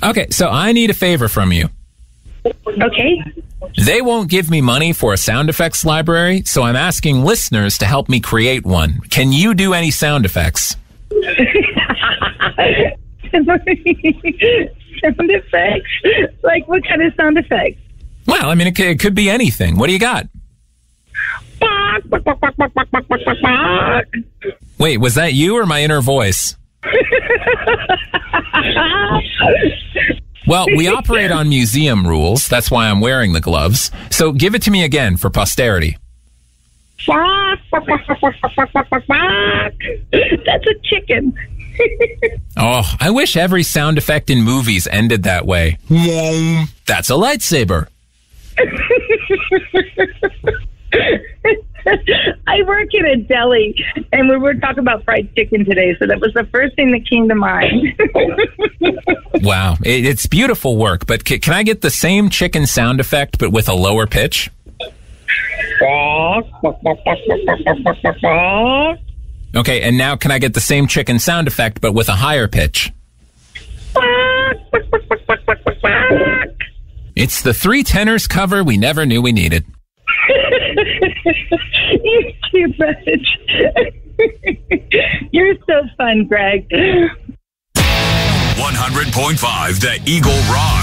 Okay, so I need a favor from you. Okay. They won't give me money for a sound effects library, so I'm asking listeners to help me create one. Can you do any sound effects? Sound effects? Like what kind of sound effects? Well, I mean, it could be anything. What do you got? Wait, was that you or my inner voice? Well, we operate on museum rules. That's why I'm wearing the gloves. So give it to me again for posterity. That's a chicken. Oh, I wish every sound effect in movies ended that way. That's a lightsaber. I work in a deli, and we were talking about fried chicken today, so that was the first thing that came to mind. Wow, it's beautiful work, but can I get the same chicken sound effect, but with a lower pitch? Okay, and now can I get the same chicken sound effect, but with a higher pitch? It's the three tenors cover we never knew we needed. You're too much. You're so fun, Greg. 100.5 The Eagle Rock.